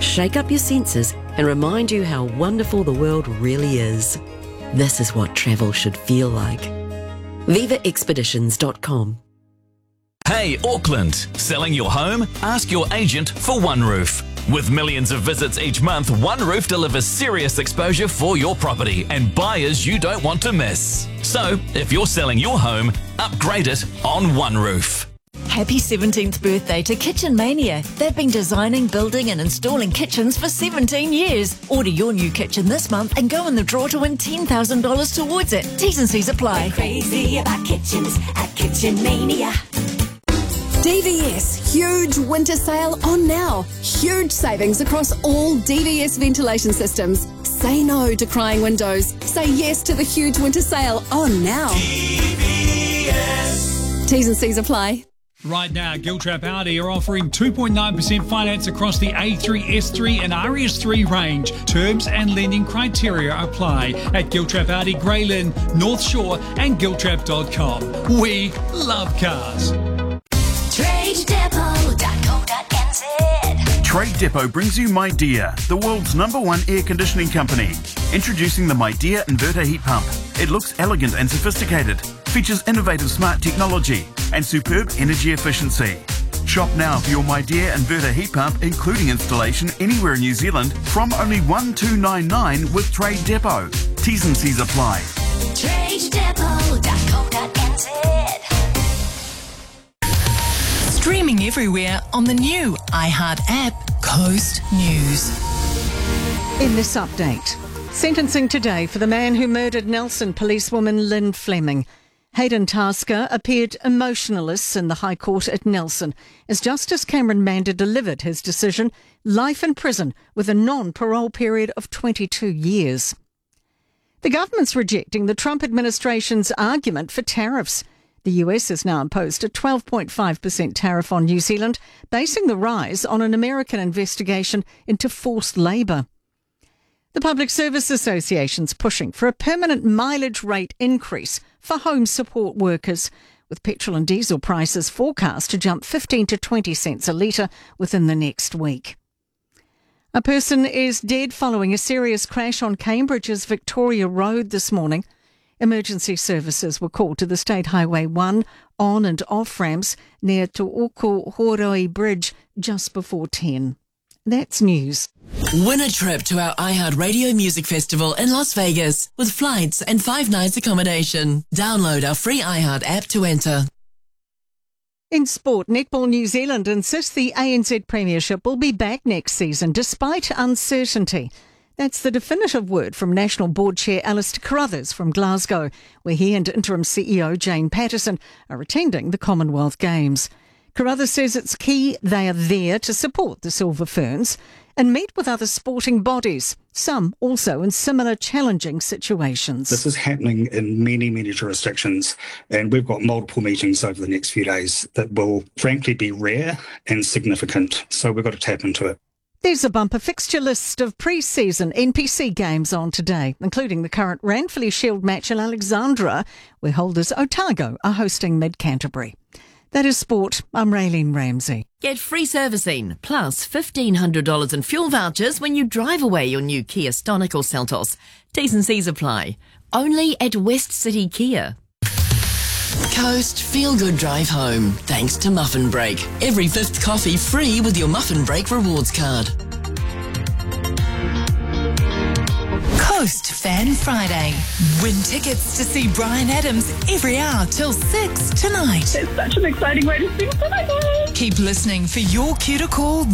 shake up your senses and remind you how wonderful the world really is. This is what travel should feel like. VivaExpeditions.com. Hey Auckland, selling your home? Ask your agent for OneRoof. With millions of visits each month, OneRoof delivers serious exposure for your property and buyers you don't want to miss. So, if you're selling your home, upgrade it on OneRoof. Happy 17th birthday to Kitchen Mania. They've been designing, building and installing kitchens for 17 years. Order your new kitchen this month and go in the draw to win $10,000 towards it. T's and C's apply. We're crazy about kitchens at Kitchen Mania. DVS huge winter sale on now. Huge savings across all DVS ventilation systems. Say no to crying windows. Say yes to the huge winter sale on now. DVS. T's and C's apply. Right now, Giltrap Audi are offering 2.9% finance across the A3, S3 and RS3 range. Terms and lending criteria apply at Giltrap Audi, Grey Lynn, North Shore and Giltrap.com. We love cars. TradeDepot.co.nz. Trade Depot brings you MyDear, the world's #1 air conditioning company. Introducing the MyDear inverter heat pump. It looks elegant and sophisticated, features innovative smart technology and superb energy efficiency. Shop now for your MyDear inverter heat pump, including installation anywhere in New Zealand, from only $1,299 with Trade Depot. T's and C's apply. TradeDepot.co.nz. Streaming everywhere on the new iHeart app, Coast News. In this update, sentencing today for the man who murdered Nelson policewoman Lynn Fleming. Hayden Tasker appeared emotionless in the High Court at Nelson as Justice Cameron Mander delivered his decision, life in prison with a non-parole period of 22 years. The government's rejecting the Trump administration's argument for tariffs. The US has now imposed a 12.5% tariff on New Zealand, basing the rise on an American investigation into forced labour. The Public Service Association's pushing for a permanent mileage rate increase for home support workers, with petrol and diesel prices forecast to jump 15 to 20 cents a litre within the next week. A person is dead following a serious crash on Cambridge's Victoria Road this morning. Emergency services were called to the State Highway 1 on and off ramps near Te Oko Horoi Bridge just before 10. That's news. Win a trip to our iHeart Radio Music Festival in Las Vegas with flights and 5 nights accommodation. Download our free iHeart app to enter. In sport, Netball New Zealand insists the ANZ Premiership will be back next season despite uncertainty. That's the definitive word from National Board Chair Alistair Carruthers from Glasgow, where he and Interim CEO Jane Patterson are attending the Commonwealth Games. Carruthers says it's key they are there to support the Silver Ferns and meet with other sporting bodies, some also in similar challenging situations. This is happening in many, many jurisdictions, and we've got multiple meetings over the next few days that will frankly be rare and significant, so we've got to tap into it. There's a bumper fixture list of pre-season NPC games on today, including the current Ranfurly Shield match in Alexandra, where holders Otago are hosting Mid-Canterbury. That is sport. I'm Raylene Ramsey. Get free servicing plus $1,500 in fuel vouchers when you drive away your new Kia Stonic or Seltos. T's and C's apply. Only at West City Kia. Coast Feel Good Drive Home, thanks to Muffin Break. Every 5th coffee free with your Muffin Break rewards card. Coast Fan Friday. Win tickets to see Bryan Adams every hour till 6 tonight. It's such an exciting way to see tonight. Keep listening for your cue to call